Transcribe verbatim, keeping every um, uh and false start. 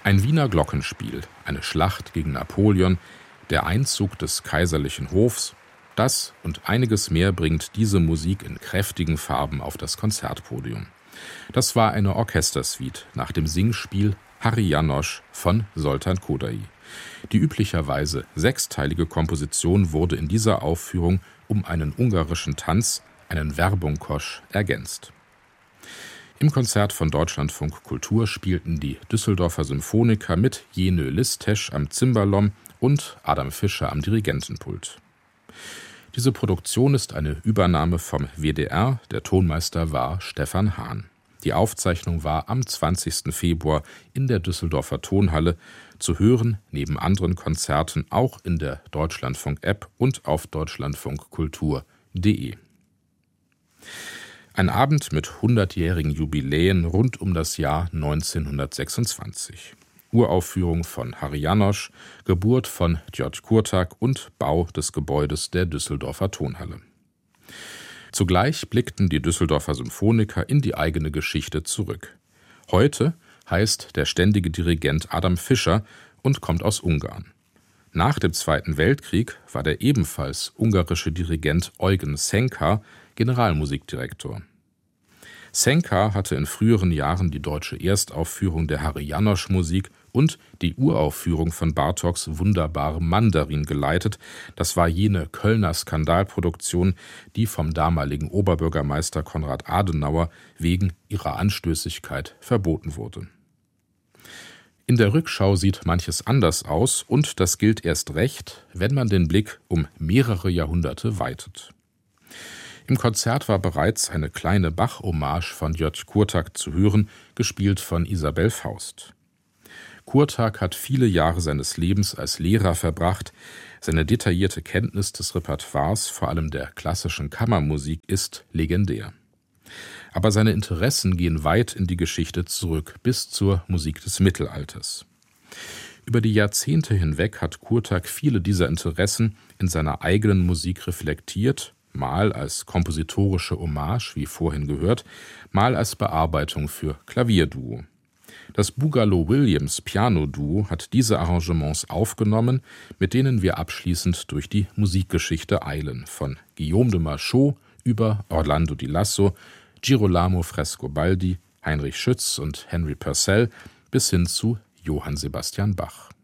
Ein Wiener Glockenspiel, eine Schlacht gegen Napoleon, der Einzug des kaiserlichen Hofs, das und einiges mehr bringt diese Musik in kräftigen Farben auf das Konzertpodium. Das war eine Orchestersuite nach dem Singspiel Harry János von Zoltán Kodály. Die üblicherweise sechsteilige Komposition wurde in dieser Aufführung um einen ungarischen Tanz, einen Verbunkos, ergänzt. Im Konzert von Deutschlandfunk Kultur spielten die Düsseldorfer Symphoniker mit Jenő Lisztes am Cimbalom und Adam Fischer am Dirigentenpult. Diese Produktion ist eine Übernahme vom W D R, der Tonmeister war Stefan Hahn. Die Aufzeichnung war am zwanzigsten Februar in der Düsseldorfer Tonhalle, zu hören neben anderen Konzerten auch in der Deutschlandfunk-App und auf deutschlandfunkkultur punkt de. Ein Abend mit hundertjährigen Jubiläen rund um das Jahr neunzehnhundertsechsundzwanzig. Uraufführung von Harry János, Geburt von György Kurtág und Bau des Gebäudes der Düsseldorfer Tonhalle. Zugleich blickten die Düsseldorfer Symphoniker in die eigene Geschichte zurück. Heute heißt der ständige Dirigent Adam Fischer und kommt aus Ungarn. Nach dem Zweiten Weltkrieg war der ebenfalls ungarische Dirigent Eugen Szenka Generalmusikdirektor. Szenka hatte in früheren Jahren die deutsche Erstaufführung der Harry János Musik und die Uraufführung von Bartoks Wunderbarem Mandarin geleitet. Das war jene Kölner Skandalproduktion, die vom damaligen Oberbürgermeister Konrad Adenauer wegen ihrer Anstößigkeit verboten wurde. In der Rückschau sieht manches anders aus und das gilt erst recht, wenn man den Blick um mehrere Jahrhunderte weitet. Im Konzert war bereits eine kleine Bach-Hommage von György Kurtág zu hören, gespielt von Isabell Faust. Kurtág hat viele Jahre seines Lebens als Lehrer verbracht. Seine detaillierte Kenntnis des Repertoires, vor allem der klassischen Kammermusik, ist legendär. Aber seine Interessen gehen weit in die Geschichte zurück, bis zur Musik des Mittelalters. Über die Jahrzehnte hinweg hat Kurtág viele dieser Interessen in seiner eigenen Musik reflektiert, mal als kompositorische Hommage, wie vorhin gehört, mal als Bearbeitung für Klavierduo. Das Boogaloo-Williams Piano-Duo hat diese Arrangements aufgenommen, mit denen wir abschließend durch die Musikgeschichte eilen, von Guillaume de Machaut über Orlando di Lasso, Girolamo Frescobaldi, Heinrich Schütz und Henry Purcell bis hin zu Johann Sebastian Bach.